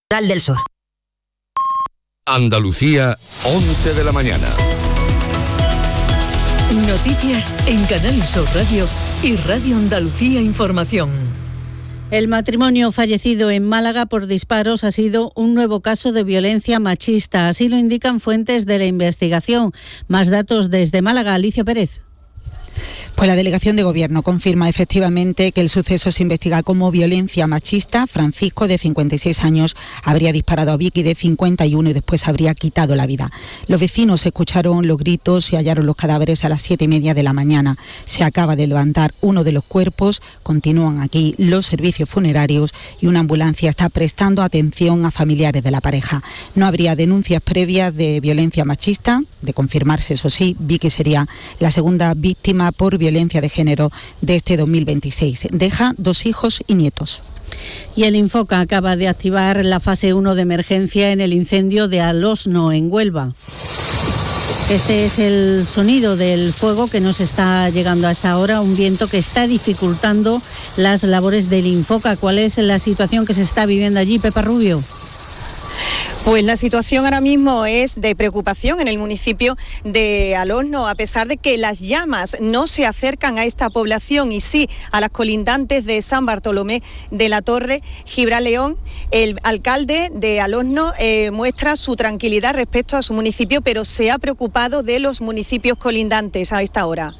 del Sur. Andalucía, 11 de la mañana. Noticias en Canal Sur Radio y Radio Andalucía Información. El matrimonio fallecido en Málaga por disparos ha sido un nuevo caso de violencia machista. Así lo indican fuentes de la investigación. Más datos desde Málaga, Alicia Pérez. Pues la Delegación de Gobierno confirma efectivamente que el suceso se investiga como violencia machista. Francisco, de 56 años, habría disparado a Vicky, de 51, y después habría quitado la vida. Los vecinos escucharon los gritos y hallaron los cadáveres a las 7:30 de la mañana. Se acaba de levantar uno de los cuerpos, continúan aquí los servicios funerarios y una ambulancia está prestando atención a familiares de la pareja. No habría denuncias previas de violencia machista. De confirmarse, eso sí, Vicky sería la segunda víctima por violencia de género de este 2026. Deja 2 hijos y nietos. Y el Infoca acaba de activar la fase 1 de emergencia en el incendio de Alosno, en Huelva. Este es el sonido del fuego que nos está llegando hasta ahora, un viento que está dificultando las labores del Infoca. ¿Cuál es la situación que se está viviendo allí, Pepa Rubio? Pues la situación ahora mismo es de preocupación en el municipio de Alosno, a pesar de que las llamas no se acercan a esta población y sí a las colindantes de San Bartolomé de la Torre. Gibraleón, el alcalde de Alosno, muestra su tranquilidad respecto a su municipio, pero se ha preocupado de los municipios colindantes a esta hora.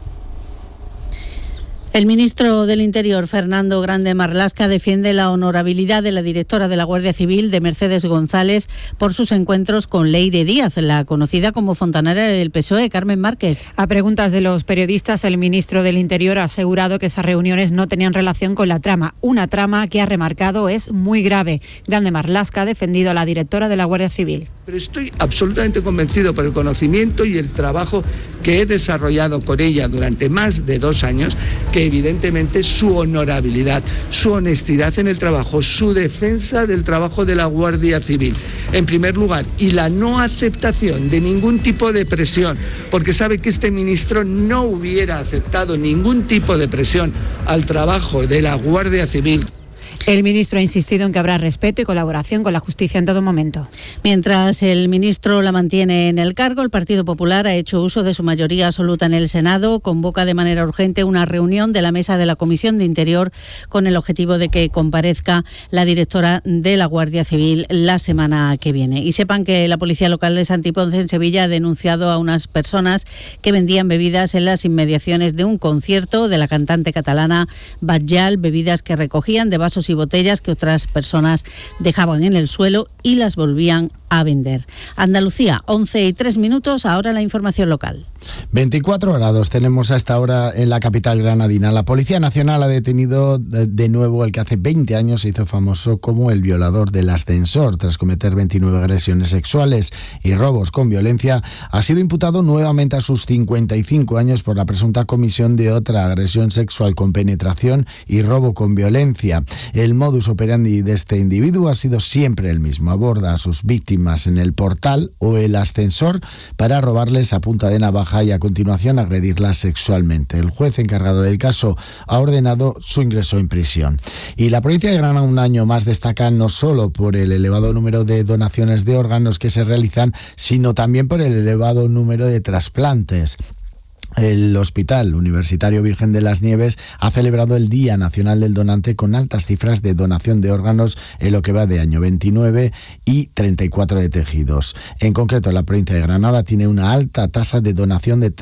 El ministro del Interior, Fernando Grande Marlaska, defiende la honorabilidad de la directora de la Guardia Civil, de Mercedes González, por sus encuentros con Leire Díaz, la conocida como fontanera del PSOE. Carmen Márquez. A preguntas de los periodistas, el ministro del Interior ha asegurado que esas reuniones no tenían relación con la trama. Una trama que ha remarcado es muy grave. Grande Marlaska ha defendido a la directora de la Guardia Civil. Pero estoy absolutamente convencido por el conocimiento y el trabajo que he desarrollado con ella durante más de 2 años, que evidentemente su honorabilidad, su honestidad en el trabajo, su defensa del trabajo de la Guardia Civil, en primer lugar, y la no aceptación de ningún tipo de presión, porque sabe que este ministro no hubiera aceptado ningún tipo de presión al trabajo de la Guardia Civil. El ministro ha insistido en que habrá respeto y colaboración con la justicia en todo momento. Mientras el ministro la mantiene en el cargo, el Partido Popular ha hecho uso de su mayoría absoluta en el Senado. Convoca de manera urgente una reunión de la mesa de la Comisión de Interior con el objetivo de que comparezca la directora de la Guardia Civil la semana que viene. Y sepan que la Policía Local de Santiponce, en Sevilla, ha denunciado a unas personas que vendían bebidas en las inmediaciones de un concierto de la cantante catalana Batllal, bebidas que recogían de vasos y botellas que otras personas dejaban en el suelo y las volvían a vender. Andalucía, 11:03, ahora la información local. 24 grados tenemos a esta hora en la capital granadina. La Policía Nacional ha detenido de nuevo el que hace 20 años se hizo famoso como el violador del ascensor. Tras cometer 29 agresiones sexuales y robos con violencia, ha sido imputado nuevamente a sus 55 años por la presunta comisión de otra agresión sexual con penetración y robo con violencia. El modus operandi de este individuo ha sido siempre el mismo. Aborda a sus víctimas en el portal o el ascensor para robarles a punta de navaja y a continuación agredirlas sexualmente. El juez encargado del caso ha ordenado su ingreso en prisión. Y la provincia de Granada un año más destaca no solo por el elevado número de donaciones de órganos que se realizan, sino también por el elevado número de trasplantes. El Hospital Universitario Virgen de las Nieves ha celebrado el Día Nacional del Donante con altas cifras de donación de órganos en lo que va de año, 29 y 34 de tejidos. En concreto, la provincia de Granada tiene una alta tasa de donación de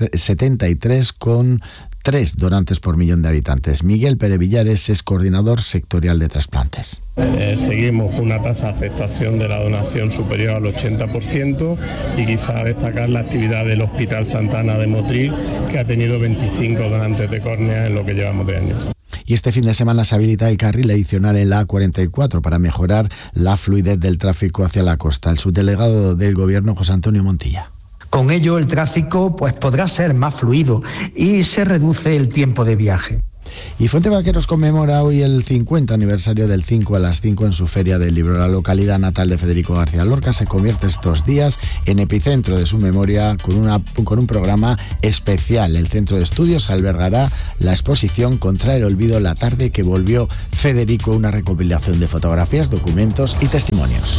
73,3 donantes por millón de habitantes. Miguel Pérez Villares es coordinador sectorial de trasplantes. Seguimos con una tasa de aceptación de la donación superior al 80% y quizá destacar la actividad del Hospital Santa Ana de Motril, que ha tenido 25 donantes de córnea en lo que llevamos de año. Y este fin de semana se habilita el carril adicional en la A44 para mejorar la fluidez del tráfico hacia la costa. El subdelegado del Gobierno, José Antonio Montilla. Con ello el tráfico podrá ser más fluido y se reduce el tiempo de viaje. Y Fuente Vaqueros conmemora hoy el 50 aniversario del 5 a las 5 en su Feria del Libro. La localidad natal de Federico García Lorca se convierte estos días en epicentro de su memoria con un programa especial. El Centro de Estudios albergará la exposición Contra el Olvido, la tarde que volvió Federico, una recopilación de fotografías, documentos y testimonios.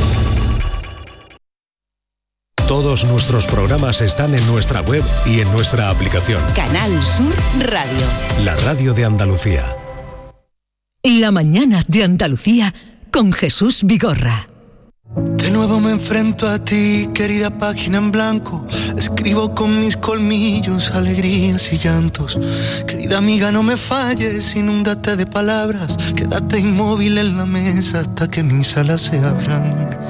Todos nuestros programas están en nuestra web y en nuestra aplicación. Canal Sur Radio. La radio de Andalucía. La mañana de Andalucía con Jesús Vigorra. De nuevo me enfrento a ti, querida página en blanco. Escribo con mis colmillos alegrías y llantos. Querida amiga, no me falles, inúndate de palabras. Quédate inmóvil en la mesa hasta que mis alas se abran.